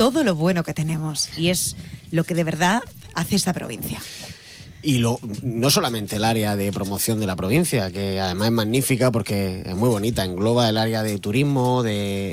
todo lo bueno que tenemos, y es lo que de verdad hace esta provincia. Y no solamente el área de promoción de la provincia, que además es magnífica porque es muy bonita, engloba el área de turismo,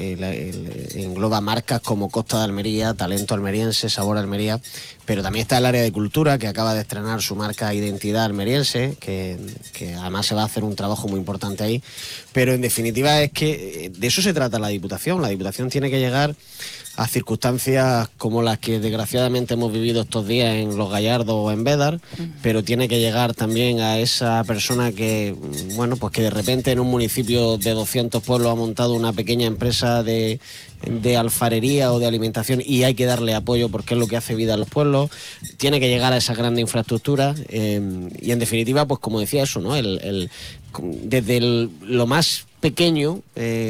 engloba marcas como Costa de Almería, Talento Almeriense, Sabor Almería, pero también está el área de cultura, que acaba de estrenar su marca Identidad Almeriense, que además se va a hacer un trabajo muy importante ahí, pero en definitiva es que de eso se trata la Diputación tiene que llegar a circunstancias como las que desgraciadamente hemos vivido estos días en Los Gallardos o en Bédar, pero tiene que llegar también a esa persona que, bueno, pues que de repente en un municipio de 200 pueblos ha montado una pequeña empresa de alfarería o de alimentación y hay que darle apoyo porque es lo que hace vida a los pueblos. Tiene que llegar a esa grande infraestructura y en definitiva, pues como decía eso, ¿no? Desde lo más pequeño,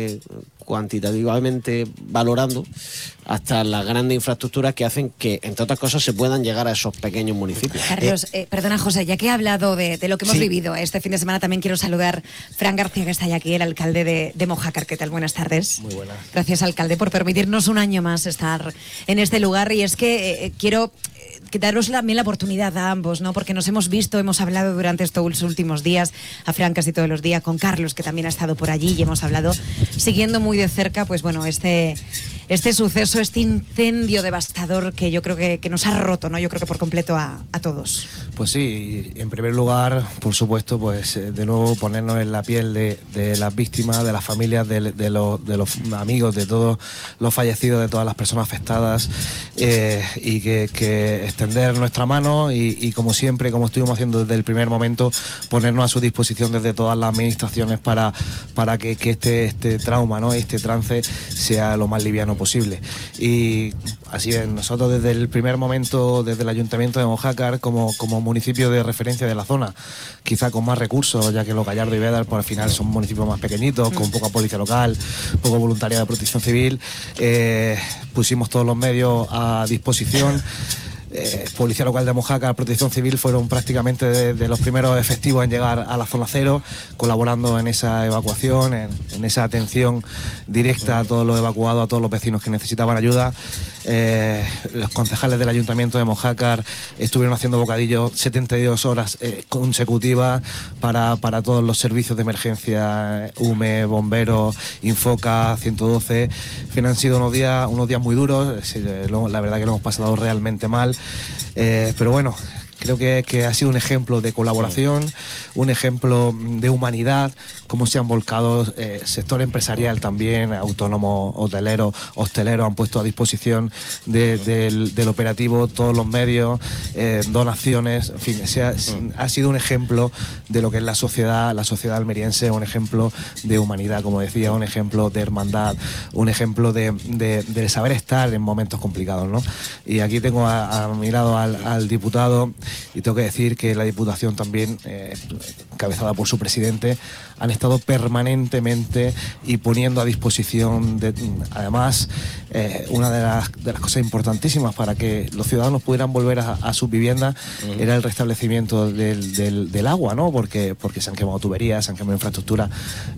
cuantitativamente valorando, hasta las grandes infraestructuras que hacen que, entre otras cosas, se puedan llegar a esos pequeños municipios. Carlos, perdona, José, ya que he hablado de lo que hemos vivido este fin de semana, también quiero saludar a Fran García, que está aquí, el alcalde de Mojácar. ¿Qué tal? Buenas tardes. Muy buenas. Gracias, alcalde, por permitirnos un año más estar en este lugar. Y es que quiero daros también la oportunidad a ambos, ¿no? Porque nos hemos visto, hemos hablado durante estos últimos días, a Fran casi todos los días, con Carlos, que también ha estado por allí, y hemos hablado siguiendo muy de cerca, pues bueno, este suceso, este incendio devastador que yo creo que nos ha roto, ¿no? Yo creo que por completo a todos. Pues sí, en primer lugar, por supuesto, pues de nuevo ponernos en la piel de las víctimas, de las familias, de los amigos, de todos los fallecidos, de todas las personas afectadas, y que extender nuestra mano y como siempre, como estuvimos haciendo desde el primer momento, ponernos a su disposición desde todas las administraciones para que este trauma, ¿no? Este trance sea lo más liviano posible. Y así es, nosotros desde el primer momento, desde el Ayuntamiento de Mojácar, como municipio de referencia de la zona, quizá con más recursos, ya que Los Gallardos y Bédar por al final son municipios más pequeñitos, con poca policía local, poco voluntariado de protección civil, pusimos todos los medios a disposición. Policía Local de Mojácar, Protección Civil fueron prácticamente de los primeros efectivos en llegar a la zona cero, colaborando en esa evacuación, en esa atención directa a todos los evacuados, a todos los vecinos que necesitaban ayuda. Los concejales del Ayuntamiento de Mojácar estuvieron haciendo bocadillos 72 horas consecutivas para todos los servicios de emergencia, UME, bomberos, Infoca, 112. Han sido unos días muy duros, la verdad que lo hemos pasado realmente mal. Pero bueno, creo que ha sido un ejemplo de colaboración, un ejemplo de humanidad, cómo se han volcado sector empresarial también, autónomos, hoteleros, hosteleros han puesto a disposición del operativo todos los medios, donaciones, en fin, ha sido un ejemplo de lo que es la sociedad almeriense, un ejemplo de humanidad, como decía, un ejemplo de hermandad, un ejemplo de saber estar en momentos complicados, ¿no? Y aquí tengo a mi lado al diputado, y tengo que decir que la Diputación también, encabezada por su presidente, han estado permanentemente y poniendo a disposición, además, una de las cosas importantísimas para que los ciudadanos pudieran volver a sus viviendas era el restablecimiento del agua, ¿no? Porque se han quemado tuberías, se han quemado infraestructura,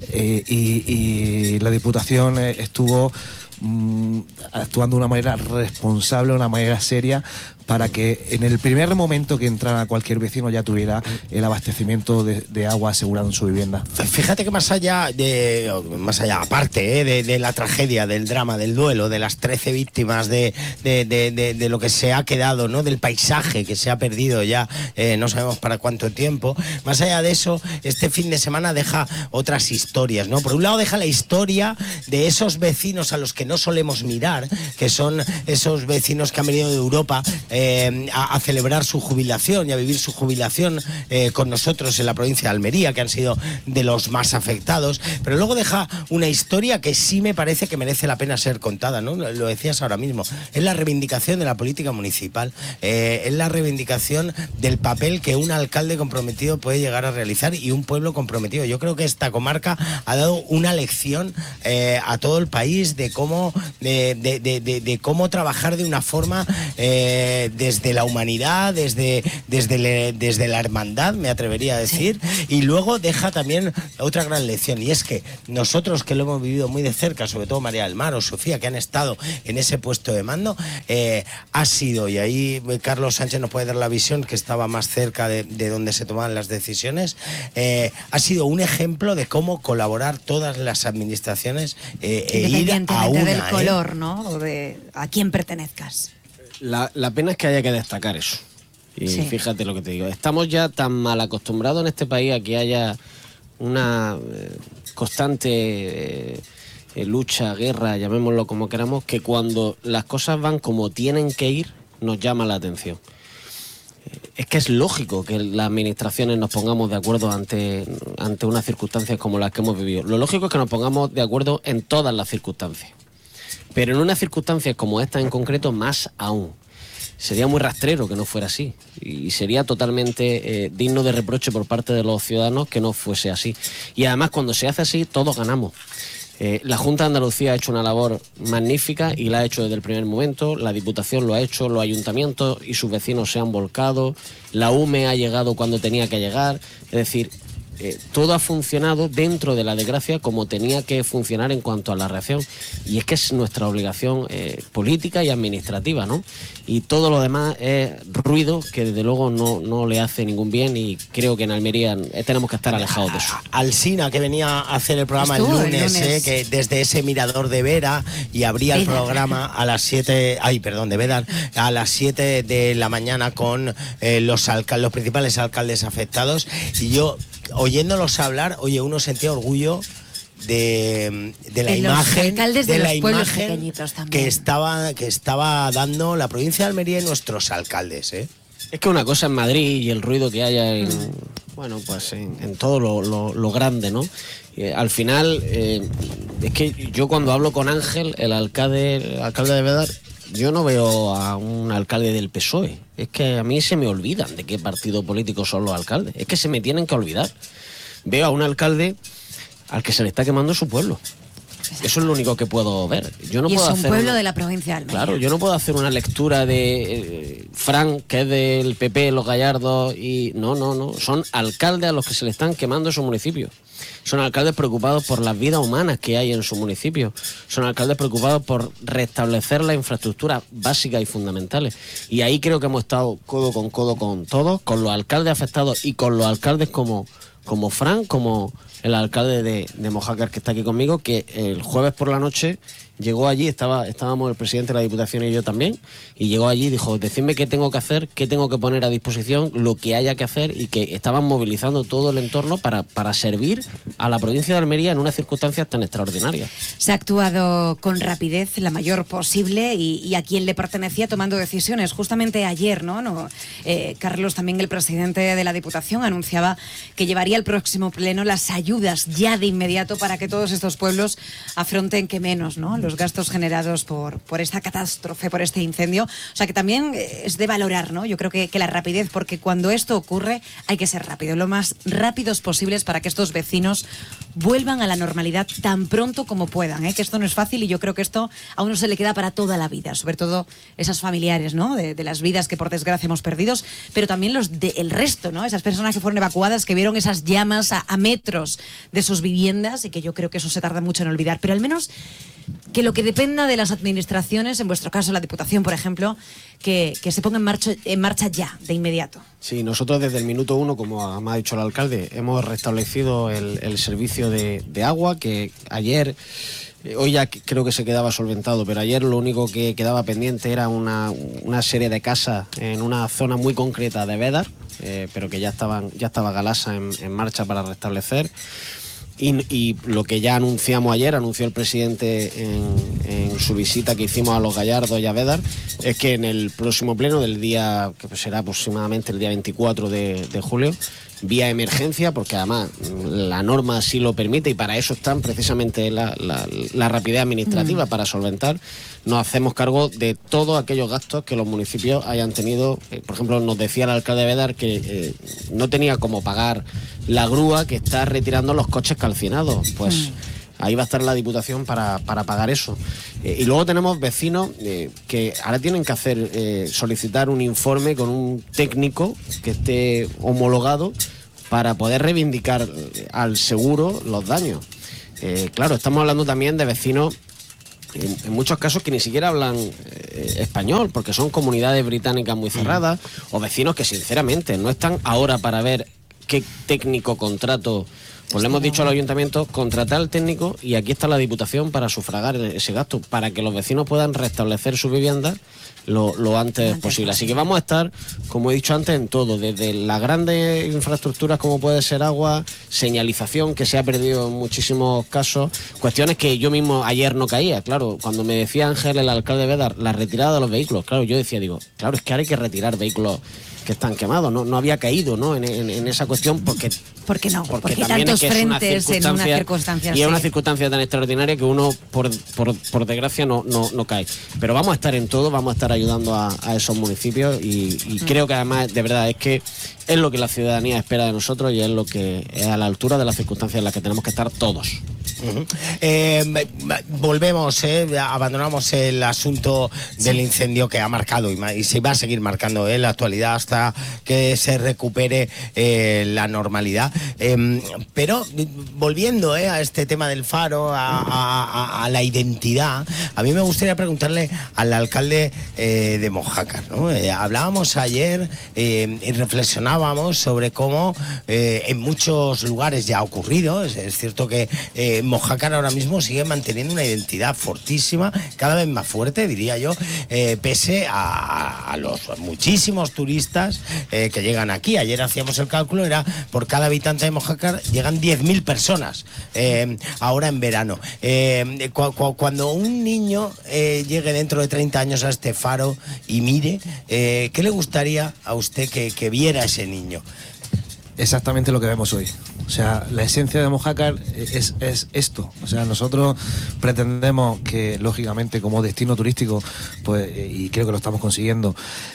y la Diputación estuvo actuando de una manera responsable, de una manera seria, para que en el primer momento que entrara cualquier vecino ya tuviera el abastecimiento de agua asegurado en su vivienda. Fíjate que más allá, aparte de la tragedia, del drama, del duelo, de las 13 víctimas, de lo que se ha quedado, ¿no? Del paisaje que se ha perdido ya, no sabemos para cuánto tiempo, más allá de eso, este fin de semana deja otras historias, ¿no? Por un lado deja la historia de esos vecinos a los que no solemos mirar, que son esos vecinos que han venido de Europa a celebrar su jubilación y a vivir su jubilación con nosotros en la provincia de Almería, que han sido de los más afectados, pero luego deja una historia que sí me parece que merece la pena ser contada, ¿no? Lo decías ahora mismo, es la reivindicación de la política municipal, es la reivindicación del papel que un alcalde comprometido puede llegar a realizar y un pueblo comprometido. Yo creo que esta comarca ha dado una lección a todo el país de cómo trabajar de una forma desde la humanidad, desde la hermandad, me atrevería a decir, Y luego deja también otra gran lección, y es que nosotros que lo hemos vivido muy de cerca, sobre todo María del Mar o Sofía, que han estado en ese puesto de mando, ha sido, y ahí Carlos Sánchez nos puede dar la visión, que estaba más cerca de donde se toman las decisiones, ha sido un ejemplo de cómo colaborar todas las administraciones independientemente ir a una, del color, ¿no? O de a quién pertenezcas. La pena es que haya que destacar eso. Y Sí. fíjate lo que te digo. Estamos ya tan mal acostumbrados en este país a que haya una constante lucha, guerra, llamémoslo como queramos, que cuando las cosas van como tienen que ir, nos llama la atención. Es que es lógico que las administraciones nos pongamos de acuerdo ante unas circunstancias como las que hemos vivido. Lo lógico es que nos pongamos de acuerdo en todas las circunstancias. Pero en unas circunstancias como esta en concreto, más aún. Sería muy rastrero que no fuera así. Y sería totalmente digno de reproche por parte de los ciudadanos que no fuese así. Y además, cuando se hace así, todos ganamos. La Junta de Andalucía ha hecho una labor magnífica y la ha hecho desde el primer momento. La Diputación lo ha hecho, los ayuntamientos y sus vecinos se han volcado. La UME ha llegado cuando tenía que llegar. Es decir, todo ha funcionado dentro de la desgracia como tenía que funcionar en cuanto a la reacción. Y es que es nuestra obligación política y administrativa, ¿no? Y todo lo demás es ruido que desde luego no le hace ningún bien, y creo que en Almería tenemos que estar alejados de eso. Alsina, que venía a hacer el programa el lunes. Que desde ese mirador de Vera, y abría el programa a las 7, de Vedar, a las 7 de la mañana con los principales alcaldes afectados, y yo, oyéndolos hablar, oye, uno sentía orgullo de la imagen, de la imagen que estaba dando la provincia de Almería y nuestros alcaldes, ¿eh? Es que una cosa es Madrid y el ruido que haya en todo lo grande, ¿no? Al final, es que yo cuando hablo con Ángel, el alcalde de Vedar, yo no veo a un alcalde del PSOE. Es que a mí se me olvidan de qué partido político son los alcaldes. Es que se me tienen que olvidar. Veo a un alcalde al que se le está quemando su pueblo. Eso es lo único que puedo ver. Yo no y puedo es un pueblo de la provincia de Almería. Claro, yo no puedo hacer una lectura de Fran, que es del PP, Los Gallardos, y no. Son alcaldes a los que se le están quemando su municipio. Son alcaldes preocupados por las vidas humanas que hay en su municipio. Son alcaldes preocupados por restablecer las infraestructuras básicas y fundamentales. Y ahí creo que hemos estado codo con todos, con los alcaldes afectados y con los alcaldes como Fran, como el alcalde de Mojácar, que está aquí conmigo, que el jueves por la noche llegó allí, estábamos el presidente de la Diputación y yo también, y llegó allí y dijo, decidme qué tengo que hacer, qué tengo que poner a disposición, lo que haya que hacer, y que estaban movilizando todo el entorno para servir a la provincia de Almería en unas circunstancias tan extraordinarias. Se ha actuado con rapidez, la mayor posible, y a quien le pertenecía tomando decisiones. Justamente ayer, Carlos, también el presidente de la Diputación, anunciaba que llevaría al próximo pleno las ayudas ya de inmediato para que todos estos pueblos afronten que menos, los gastos generados por esta catástrofe, por este incendio. O sea que también es de valorar, yo creo que la rapidez, porque cuando esto ocurre hay que ser rápido, lo más rápidos posibles, para que estos vecinos vuelvan a la normalidad tan pronto como puedan, que esto no es fácil, y yo creo que esto a uno se le queda para toda la vida, sobre todo esas familiares, de las vidas que por desgracia hemos perdido, pero también el resto, esas personas que fueron evacuadas, que vieron esas llamas a metros de sus viviendas, y que yo creo que eso se tarda mucho en olvidar, pero al menos que lo que dependa de las administraciones, en vuestro caso la Diputación, por ejemplo, que se ponga en marcha ya, de inmediato. Sí, nosotros desde el minuto 1, como me ha dicho el alcalde, hemos restablecido el servicio de agua, que ayer, hoy ya creo que se quedaba solventado, pero ayer lo único que quedaba pendiente era una serie de casas en una zona muy concreta de Vedar, pero que ya estaba Galasa en marcha para restablecer. Y lo que ya anunció el presidente en su visita que hicimos a Los Gallardos y a Vedar, es que en el próximo pleno del día, que será aproximadamente el día 24 de julio, vía emergencia, porque además la norma así lo permite, y para eso están precisamente la rapidez administrativa, para solventar, nos hacemos cargo de todos aquellos gastos que los municipios hayan tenido. Por ejemplo, nos decía el alcalde de Vedar que no tenía cómo pagar la grúa que está retirando los coches calcinados. Pues ahí va a estar la Diputación para pagar eso. Y luego tenemos vecinos que ahora tienen que solicitar un informe con un técnico que esté homologado para poder reivindicar al seguro los daños. Claro, estamos hablando también de vecinos en muchos casos que ni siquiera hablan español, porque son comunidades británicas muy cerradas, o vecinos que sinceramente no están ahora para ver qué técnico contrato. Pues le hemos dicho al ayuntamiento contratar al técnico, y aquí está la Diputación para sufragar ese gasto, para que los vecinos puedan restablecer su vivienda lo antes posible. Así que vamos a estar, como he dicho antes, en todo, desde las grandes infraestructuras como puede ser agua, señalización que se ha perdido en muchísimos casos, cuestiones que yo mismo ayer no caía. Claro, cuando me decía Ángel, el alcalde de Bédar, la retirada de los vehículos, claro, yo decía, claro, es que ahora hay que retirar vehículos que están quemados, no había caído, ¿no? en esa cuestión porque no, porque también tantos es que frentes en una circunstancia y es así. una circunstancia tan extraordinaria que uno por desgracia no cae. Pero vamos a estar en todo, vamos a estar ayudando a esos municipios y creo que además de verdad es que es lo que la ciudadanía espera de nosotros y es lo que es a la altura de las circunstancias en las que tenemos que estar todos. Volvemos, abandonamos el asunto del incendio que ha marcado y se va a seguir marcando en la actualidad hasta que se recupere la normalidad. Pero volviendo a este tema del faro, a la identidad, a mí me gustaría preguntarle al alcalde de Mojácar, ¿no? Hablábamos ayer y reflexionábamos sobre cómo en muchos lugares ya ha ocurrido. Es cierto que Mojácar ahora mismo sigue manteniendo una identidad fortísima, cada vez más fuerte, diría yo, pese a los muchísimos turistas que llegan aquí. Ayer hacíamos el cálculo, era por cada habitante de Mojácar llegan 10.000 personas ahora en verano. Cuando un niño llegue dentro de 30 años a este faro y mire, ¿qué le gustaría a usted que viera ese niño? Exactamente lo que vemos hoy. O sea, la esencia de Mojácar es esto. O sea, nosotros pretendemos que, lógicamente, como destino turístico, pues, y creo que lo estamos consiguiendo,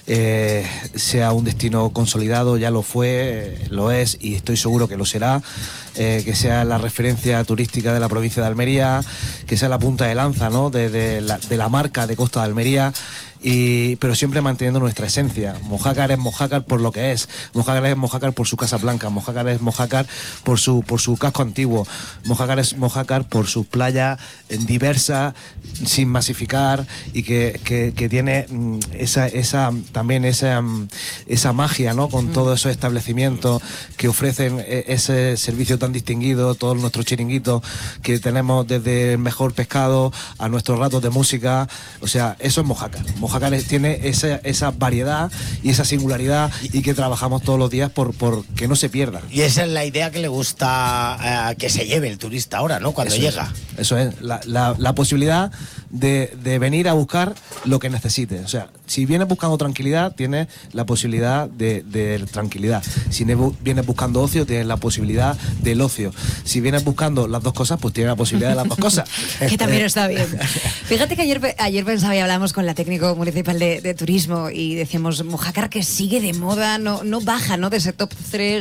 sea un destino consolidado. Ya lo fue, lo es, y estoy seguro que lo será. Que sea la referencia turística de la provincia de Almería, que sea la punta de lanza, ¿no? de la marca de Costa de Almería. Pero siempre manteniendo nuestra esencia. Mojácar es Mojácar por lo que es. Mojácar es Mojácar por su Casa Blanca. Mojácar es Mojácar por su casco antiguo. Mojácar es Mojácar por sus playas diversas, sin masificar, y que tiene también esa magia, ¿no? Con todos esos establecimientos que ofrecen ese servicio tan distinguido, todos nuestros chiringuitos que tenemos, desde el mejor pescado a nuestros ratos de música. O sea, eso es Mojácar. Mojácar tiene esa variedad y esa singularidad, y que trabajamos todos los días por que no se pierda. Y esa es la idea que le gusta que se lleve el turista ahora, ¿no? Cuando llega. Eso es, la posibilidad de venir a buscar lo que necesite. O sea, si vienes buscando tranquilidad, tienes la posibilidad de tranquilidad. Si vienes buscando ocio, tienes la posibilidad del ocio. Si vienes buscando las dos cosas, pues tienes la posibilidad de las dos cosas. Que también está bien. Fíjate que ayer pensaba y hablamos con la técnico municipal de turismo y decíamos, Mojácar que sigue de moda, no baja, ¿no? De ese top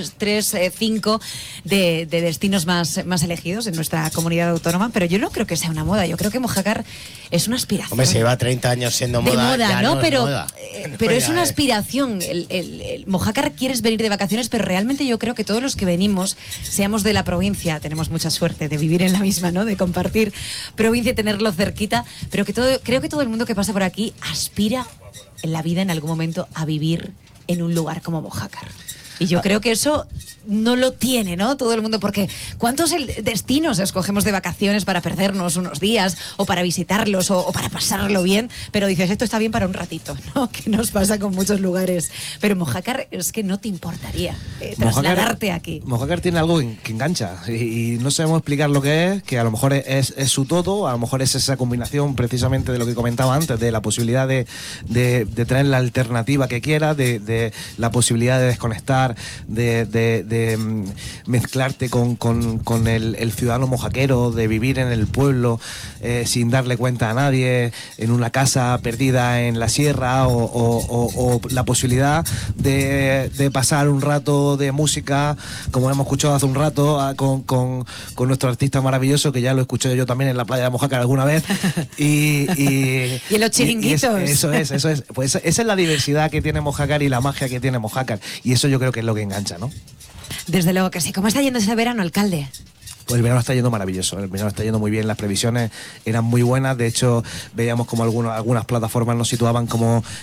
5 de destinos más elegidos en nuestra comunidad autónoma, pero yo no creo que sea una moda, yo creo que Mojácar es una aspiración. Hombre, se lleva 30 años siendo moda. De moda, ¿no? Pero es una aspiración. El Mojácar quieres venir de vacaciones, pero realmente yo creo que todos los que venimos, seamos de la provincia, tenemos mucha suerte de vivir en la misma, ¿no? De compartir provincia y tenerlo cerquita, pero creo que todo el mundo que pasa por aquí aspira en la vida en algún momento a vivir en un lugar como Mojácar. Y yo creo que eso no lo tiene, ¿no? Todo el mundo, porque ¿cuántos destinos escogemos de vacaciones para perdernos unos días o para visitarlos o para pasarlo bien? Pero dices, esto está bien para un ratito, ¿no? Que nos pasa con muchos lugares. Pero Mojácar es que no te importaría trasladarte aquí. Mojácar tiene algo que engancha y no sabemos explicar lo que es, que a lo mejor es su todo, a lo mejor es esa combinación precisamente de lo que comentaba antes, de la posibilidad de tener la alternativa que quiera, de la posibilidad de desconectar, de mezclarte con el ciudadano mojaquero, de vivir en el pueblo sin darle cuenta a nadie, en una casa perdida en la sierra, o la posibilidad de pasar un rato de música, como hemos escuchado hace un rato, con nuestro artista maravilloso, que ya lo escuché yo también en la playa de Mojácar alguna vez. Y en los chiringuitos. Eso es. Pues esa es la diversidad que tiene Mojácar y la magia que tiene Mojácar. Y eso yo creo que es lo que engancha, ¿no? Desde luego que sí. ¿Cómo está yendo ese verano, alcalde? Pues el verano está yendo maravilloso, el verano está yendo muy bien, las previsiones eran muy buenas, de hecho veíamos como algunas plataformas nos situaban como